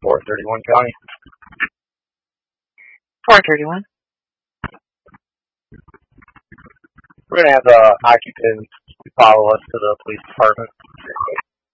431 County. 431. We're going to have the occupants follow us to the police department.